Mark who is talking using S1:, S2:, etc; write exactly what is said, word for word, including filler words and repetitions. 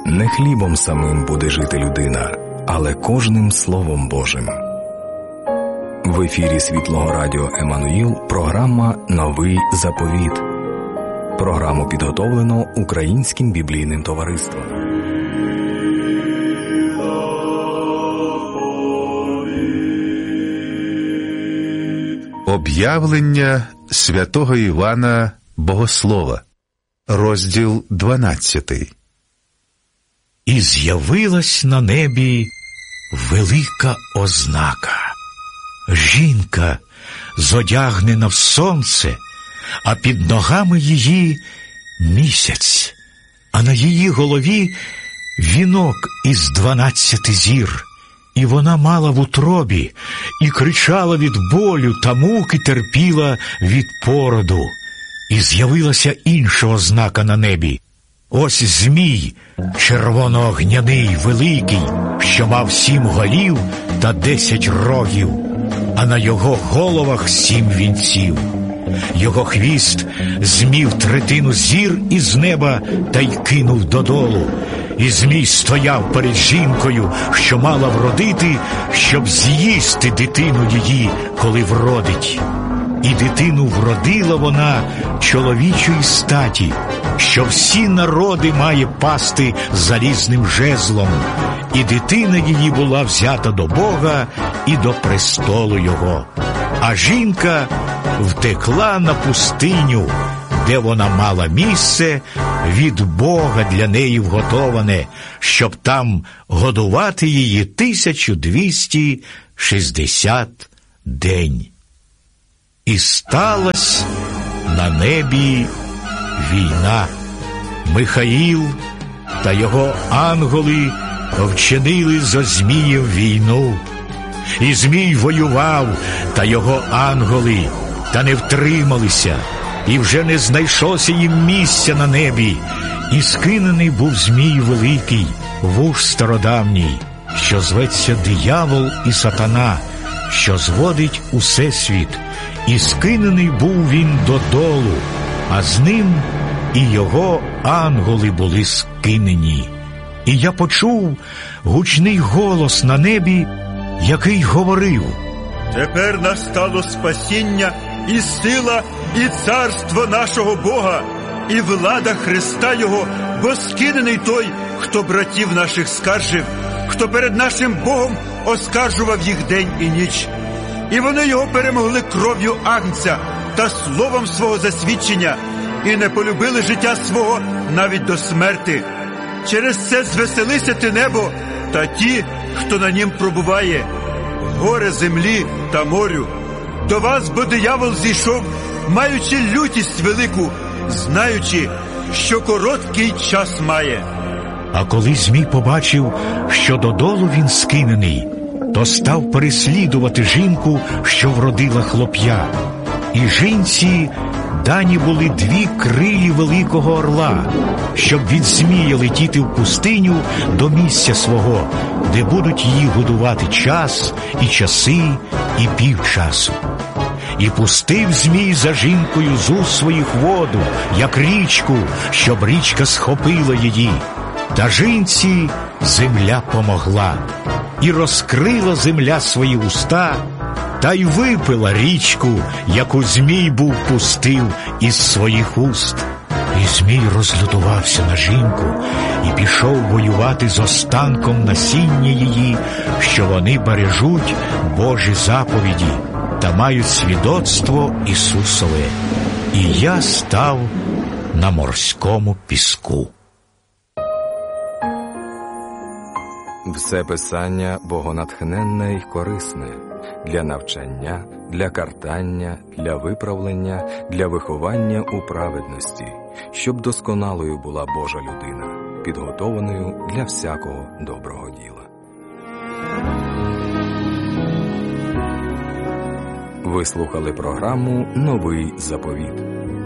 S1: Не хлібом самим буде жити людина, але кожним Словом Божим. В ефірі Світлого Радіо Еммануїл програма «Новий заповіт». Програму підготовлено Українським біблійним товариством.
S2: Об'явлення святого Івана Богослова, розділ дванадцятий.
S3: І з'явилась на небі велика ознака. Жінка, зодягнена в сонце, а під ногами її місяць, а на її голові вінок із дванадцяти зір. І вона мала в утробі, і кричала від болю та муки терпіла від породу. І з'явилася інша ознака на небі. Ось змій, червоноогняний, великий, що мав сім голів та десять рогів, а на його головах сім вінців. Його хвіст змів третину зір із неба та й кинув додолу. І змій стояв перед жінкою, що мала вродити, щоб з'їсти дитину її, коли вродить. І дитину вродила вона чоловічої статі, що всі народи має пасти залізним жезлом. І дитина її була взята до Бога і до престолу його. А жінка втекла на пустиню, де вона мала місце від Бога для неї вготоване, щоб там годувати її тисячу двісті шістдесят день. І сталась на небі війна. Михаїл та його ангели вчинили зо Змієм війну. І Змій воював, та його ангели, та не втрималися, і вже не знайшлося їм місця на небі. І скинений був Змій великий, вуж стародавній, що зветься диявол і сатана, що зводить усе світ. І скинений був він додолу, а з ним і його ангели були скинені. І я почув гучний голос на небі, який говорив:
S4: «Тепер настало спасіння і сила, і царство нашого Бога, і влада Христа Його, бо скинений той, хто братів наших скаржив, хто перед нашим Богом оскаржував їх день і ніч. І вони його перемогли кров'ю агнця та словом свого засвідчення, і не полюбили життя свого навіть до смерти. Через це звеселися ти, небо, та ті, хто на нім пробуває, горе землі та морю. До вас, бо диявол зійшов, маючи лютість велику, знаючи, що короткий час має».
S3: А коли Змій побачив, що додолу він скинений, то став переслідувати жінку, що вродила хлоп'я. І жінці дані були дві крилі великого орла, щоб від Змія летіти в пустиню до місця свого, де будуть її годувати час, і часи, і півчасу. І пустив Змій за жінкою з уст своїх воду, як річку, щоб річка схопила її. Та жінці земля помогла, і розкрила земля свої уста, та й випила річку, яку Змій був пустив із своїх уст. І Змій розлютувався на жінку і пішов воювати з останком насіння її, що вони бережуть Божі заповіді та мають свідоцтво Ісусове. І я став на морському піску.
S1: Все писання богонатхненне й корисне для навчання, для картання, для виправлення, для виховання у праведності, щоб досконалою була Божа людина, підготованою для всякого доброго діла. Ви слухали програму «Новий заповіт».